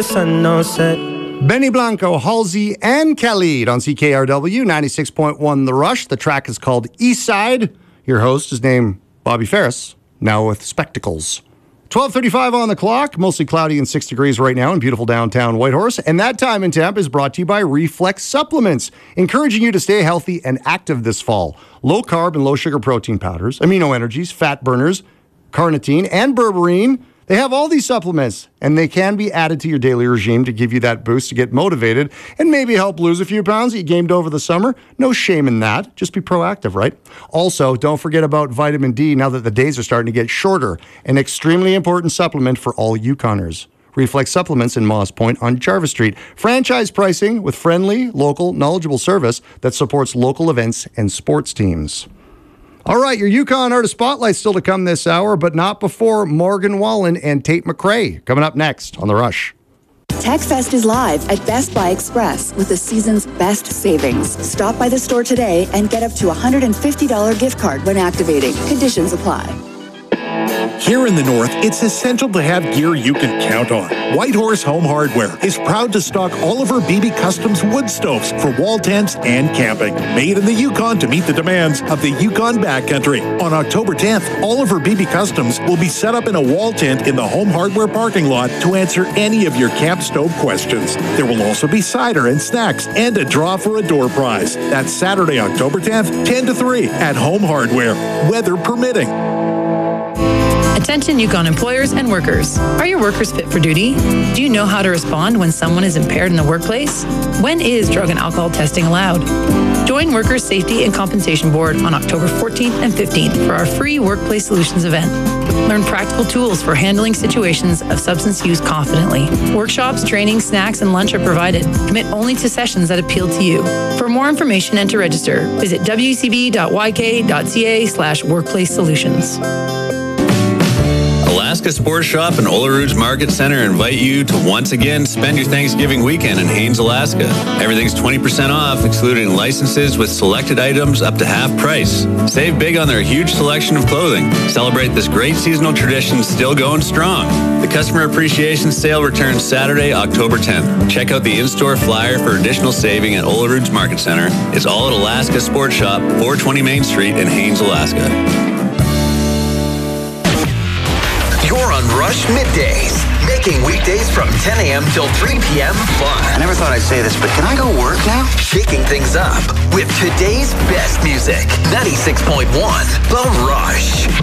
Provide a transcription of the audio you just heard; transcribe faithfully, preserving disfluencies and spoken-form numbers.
sun no set. Benny Blanco, Halsey, and Khalid on C K R W ninety-six point one The Rush. The track is called East Side. Your host is named Bobby Ferris, now with spectacles. twelve thirty-five on the clock, mostly cloudy and six degrees right now in beautiful downtown Whitehorse. And that time in temp is brought to you by Reflex Supplements, encouraging you to stay healthy and active this fall. Low carb and low sugar protein powders, amino energies, fat burners, carnitine, and berberine. They have all these supplements, and they can be added to your daily regime to give you that boost to get motivated and maybe help lose a few pounds that you gained over the summer. No shame in that. Just be proactive, right? Also, don't forget about vitamin D now that the days are starting to get shorter. An extremely important supplement for all Yukoners. Reflex Supplements in Moss Point on Jarvis Street. Franchise pricing with friendly, local, knowledgeable service that supports local events and sports teams. All right, your Yukon Artist Spotlight still to come this hour, but not before Morgan Wallen and Tate McRae. Coming up next on The Rush. TechFest is live at Best Buy Express with the season's best savings. Stop by the store today and get up to a one hundred fifty dollars gift card when activating. Conditions apply. Here in the North, it's essential to have gear you can count on. Whitehorse Home Hardware is proud to stock Oliver Beebe Customs wood stoves for wall tents and camping. Made in the Yukon to meet the demands of the Yukon backcountry. On October tenth, Oliver Beebe Customs will be set up in a wall tent in the Home Hardware parking lot to answer any of your camp stove questions. There will also be cider and snacks and a draw for a door prize. That's Saturday, October tenth, ten to three at Home Hardware, weather permitting. Attention Yukon employers and workers. Are your workers fit for duty? Do you know how to respond when someone is impaired in the workplace? When is drug and alcohol testing allowed? Join Workers' Safety and Compensation Board on October fourteenth and fifteenth for our free Workplace Solutions event. Learn practical tools for handling situations of substance use confidently. Workshops, training, snacks, and lunch are provided. Commit only to sessions that appeal to you. For more information and to register, visit w c b dot y k dot c a slash workplace solutions. Alaska Sports Shop and Olerud's Market Center invite you to once again spend your Thanksgiving weekend in Haines, Alaska. Everything's twenty percent off, excluding licenses with selected items up to half price. Save big on their huge selection of clothing. Celebrate this great seasonal tradition still going strong. The Customer Appreciation Sale returns Saturday, October tenth. Check out the in-store flyer for additional saving at Olerud's Market Center. It's all at Alaska Sports Shop, four twenty Main Street in Haines, Alaska. You're on Rush Middays, making weekdays from ten a.m. till three p.m. fun. I never thought I'd say this, but can I go work now? Shaking things up with today's best music. ninety-six point one The Rush.